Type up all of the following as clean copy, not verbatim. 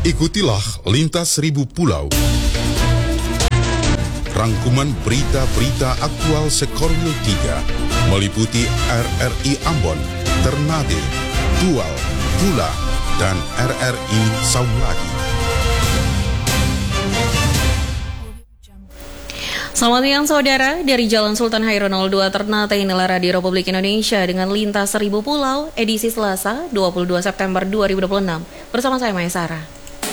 Ikutilah Lintas Seribu Pulau. Rangkuman berita-berita aktual Sekorwil 3 meliputi RRI Ambon, Ternate, Tual, Pula, dan RRI Saulagi. Selamat siang saudara, dari Jalan Sultan Hairunal 2 Ternate, inilah Radio Republik Indonesia dengan Lintas Seribu Pulau, edisi Selasa 22 September 2026. Bersama saya Maya Sarah.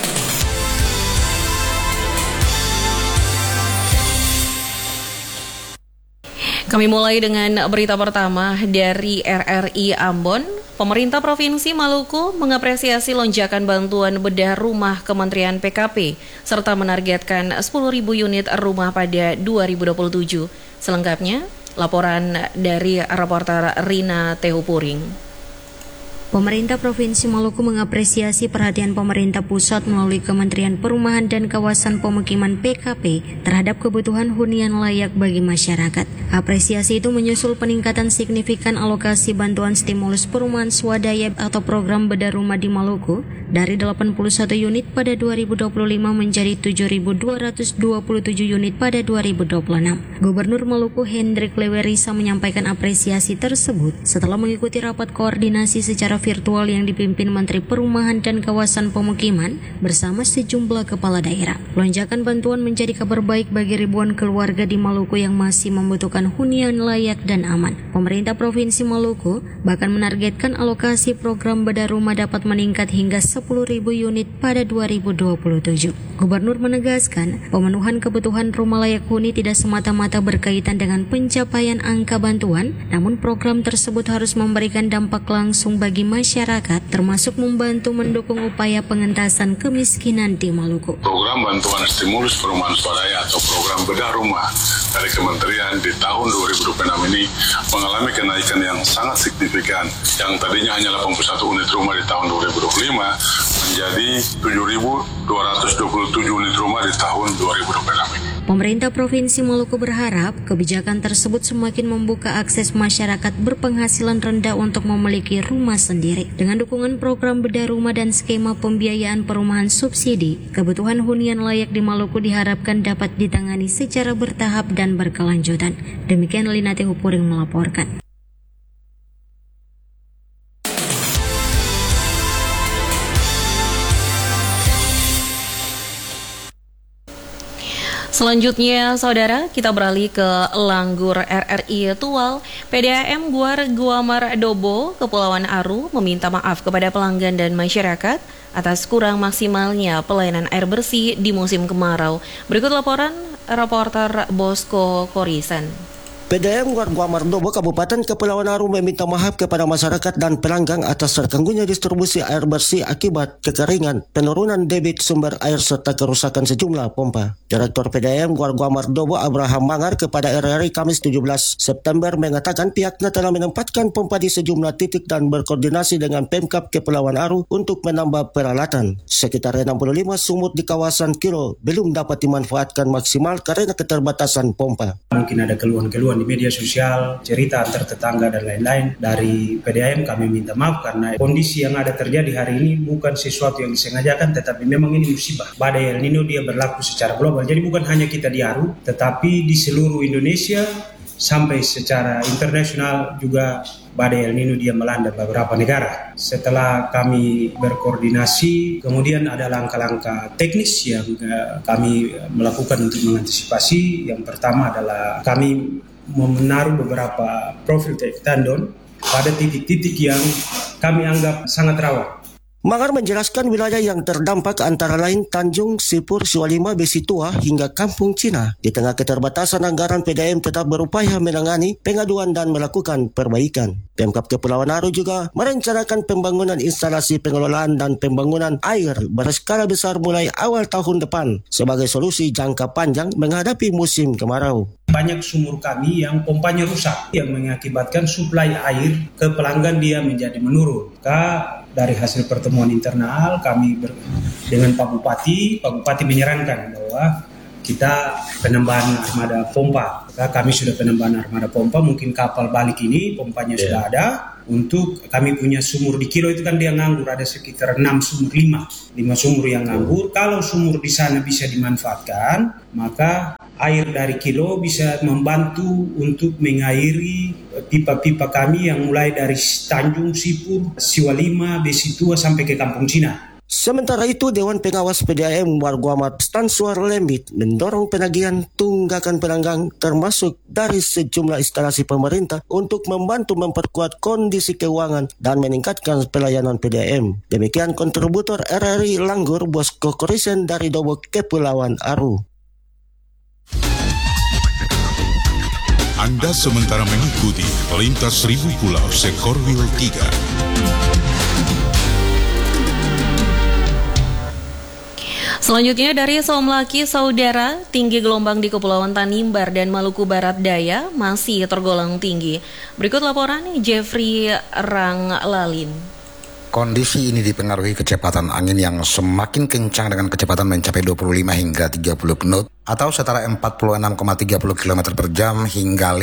Kami mulai dengan berita pertama dari RRI Ambon. Pemerintah Provinsi Maluku mengapresiasi lonjakan bantuan bedah rumah Kementerian PKP serta menargetkan 10.000 unit rumah pada 2027. Selengkapnya, laporan dari reporter Rina Tehupuring. Pemerintah Provinsi Maluku mengapresiasi perhatian pemerintah pusat melalui Kementerian Perumahan dan Kawasan Pemukiman PKP terhadap kebutuhan hunian layak bagi masyarakat. Apresiasi itu menyusul peningkatan signifikan alokasi bantuan stimulus perumahan swadaya atau program bedah rumah di Maluku dari 81 unit pada 2025 menjadi 7.227 unit pada 2026. Gubernur Maluku Hendrik Lewerisa menyampaikan apresiasi tersebut setelah mengikuti rapat koordinasi secara virtual yang dipimpin Menteri Perumahan dan Kawasan Pemukiman bersama sejumlah kepala daerah. Lonjakan bantuan menjadi kabar baik bagi ribuan keluarga di Maluku yang masih membutuhkan hunian layak dan aman. Pemerintah Provinsi Maluku bahkan menargetkan alokasi program bedah rumah dapat meningkat hingga 10.000 unit pada 2027. Gubernur menegaskan, pemenuhan kebutuhan rumah layak huni tidak semata-mata berkaitan dengan pencapaian angka bantuan, namun program tersebut harus memberikan dampak langsung bagi masyarakat, termasuk membantu mendukung upaya pengentasan kemiskinan di Maluku. Program bantuan stimulus perumahan swadaya atau program bedah rumah dari Kementerian di tahun 2026 ini mengalami kenaikan yang sangat signifikan. Yang tadinya hanya 81 unit rumah di tahun 2025 menjadi 7.227 unit rumah di tahun 2026 ini. Pemerintah Provinsi Maluku berharap kebijakan tersebut semakin membuka akses masyarakat berpenghasilan rendah untuk memiliki rumah sendiri. Dengan dukungan program bedah rumah dan skema pembiayaan perumahan subsidi, kebutuhan hunian layak di Maluku diharapkan dapat ditangani secara bertahap dan berkelanjutan. Demikian Lina Tehupuring melaporkan. Selanjutnya, saudara, kita beralih ke Langgur RRI Tual. PDAM Guamar Dobo, Kepulauan Aru, meminta maaf kepada pelanggan dan masyarakat atas kurang maksimalnya pelayanan air bersih di musim kemarau. Berikut laporan reporter Bosco Korisan. PDAM Guamar Dobo Kabupaten Kepulauan Aru meminta maaf kepada masyarakat dan pelanggan atas terganggunya distribusi air bersih akibat kekeringan, penurunan debit sumber air serta kerusakan sejumlah pompa. Direktur PDAM Guamar Dobo Abraham Mangar kepada RRI Kamis 17 September mengatakan pihaknya telah menempatkan pompa di sejumlah titik dan berkoordinasi dengan Pemkab Kepulauan Aru untuk menambah peralatan. Sekitar 65 sumur di kawasan Kilo belum dapat dimanfaatkan maksimal karena keterbatasan pompa. Mungkin ada keluhan-keluhan di media sosial, cerita antar tetangga dan lain-lain. Dari PDAM kami minta maaf karena kondisi yang ada terjadi hari ini bukan sesuatu yang disengajakan, tetapi memang ini musibah. Badai El Nino dia berlaku secara global, jadi bukan hanya kita di Aru, tetapi di seluruh Indonesia sampai secara internasional juga badai El Nino dia melanda beberapa negara. Setelah kami berkoordinasi, kemudian ada langkah-langkah teknis yang kami melakukan untuk mengantisipasi. Yang pertama adalah kami menaruh beberapa profil tandon pada titik-titik yang kami anggap sangat rawan. Mangar menjelaskan wilayah yang terdampak antara lain Tanjung, Sipur, Sualima, Besitua hingga Kampung Cina. Di tengah keterbatasan anggaran, PDAM tetap berupaya menangani pengaduan dan melakukan perbaikan. Pemkab Kepulauan Aru juga merencanakan pembangunan instalasi pengelolaan dan pembangunan air berskala besar mulai awal tahun depan sebagai solusi jangka panjang menghadapi musim kemarau. Banyak sumur kami yang pompanya rusak yang mengakibatkan suplai air ke pelanggan dia menjadi menurun. Dari hasil pertemuan internal kami dengan Pak Bupati menyarankan bahwa kita penambahan armada pompa. Kami sudah penambahan armada pompa, mungkin kapal balik ini pompanya sudah ada. Untuk kami punya sumur di Kilo itu kan dia nganggur, ada sekitar 5 sumur yang nganggur. Kalau sumur di sana bisa dimanfaatkan, maka air dari Kilo bisa membantu untuk mengairi pipa-pipa kami yang mulai dari Tanjung Sipur, Siwa 5, Besi Tua sampai ke Kampung Cina. Sementara itu, Dewan Pengawas PDAM Warguamat Stanswar Lembit mendorong penagihan tunggakan penanggang termasuk dari sejumlah instalasi pemerintah untuk membantu memperkuat kondisi keuangan dan meningkatkan pelayanan PDAM. Demikian kontributor RRI Langgur Bosco Korisen dari Dobo Kepulauan Aru. Anda sementara mengikuti Lintas Seribu Pulau Sekorwil 3. Selanjutnya dari Somlaki, saudara, tinggi gelombang di Kepulauan Tanimbar dan Maluku Barat Daya masih tergolong tinggi. Berikut laporan Jeffrey Ranglalin. Kondisi ini dipengaruhi kecepatan angin yang semakin kencang dengan kecepatan mencapai 25 hingga 30 knot atau setara 46,30 km per jam hingga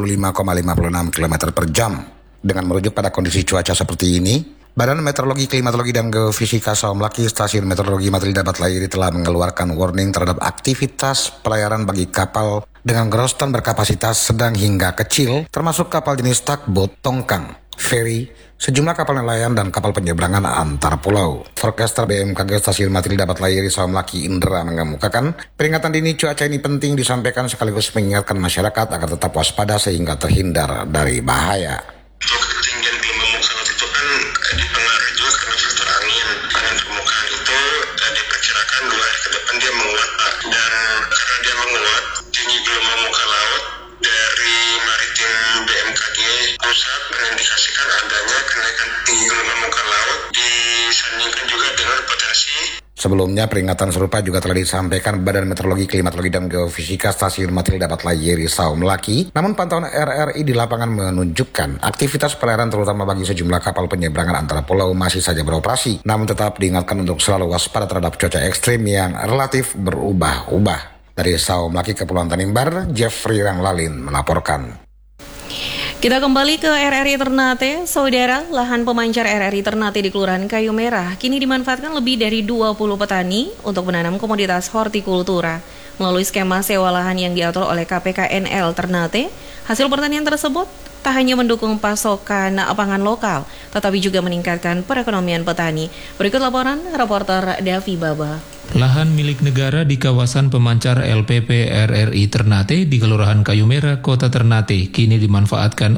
55,56 km per jam. Dengan merujuk pada kondisi cuaca seperti ini, Badan Meteorologi, Klimatologi, dan Geofisika Somlaki, Stasiun Meteorologi Matilda Batlayiri telah mengeluarkan warning terhadap aktivitas pelayaran bagi kapal dengan gerostan berkapasitas sedang hingga kecil, termasuk kapal jenis tugboat, tongkang, ferry, sejumlah kapal nelayan, dan kapal penyeberangan antar pulau. Forecaster BMKG Stasiun Matilda Batlayiri Somlaki Indra mengemukakan, peringatan dini cuaca ini penting disampaikan sekaligus mengingatkan masyarakat agar tetap waspada sehingga terhindar dari bahaya. Ketinggian gelombang muka laut itu kan dipengaruhi juga karena faktor angin. Angin permukaan itu diperkirakan 2 hari ke depan dia menguat, Pak. Dan karena dia menguat, tinggi gelombang muka laut dari maritim BMKG pusat mengindikasikan adanya kenaikan tinggi gelombang muka laut disandingkan juga dengan potensi. Sebelumnya, peringatan serupa juga telah disampaikan Badan Meteorologi, Klimatologi, dan Geofisika Stasiun Matilda Batlayiri Somlaki. Namun pantauan RRI di lapangan menunjukkan aktivitas pelayaran terutama bagi sejumlah kapal penyeberangan antara pulau masih saja beroperasi. Namun tetap diingatkan untuk selalu waspada terhadap cuaca ekstrim yang relatif berubah-ubah. Dari Somlaki, Kepulauan Tanimbar, Jeffrey Ranglalin melaporkan. Kita kembali ke RRI Ternate, saudara. Lahan pemancar RRI Ternate di Kelurahan Kayu Merah kini dimanfaatkan lebih dari 20 petani untuk menanam komoditas hortikultura. Melalui skema sewa lahan yang diatur oleh KPKNL Ternate, hasil pertanian tersebut tak hanya mendukung pasokan pangan lokal, tetapi juga meningkatkan perekonomian petani. Berikut laporan reporter Davi Baba. Lahan milik negara di kawasan pemancar LPP RRI Ternate di Kelurahan Kayu Merah, Kota Ternate, kini dimanfaatkan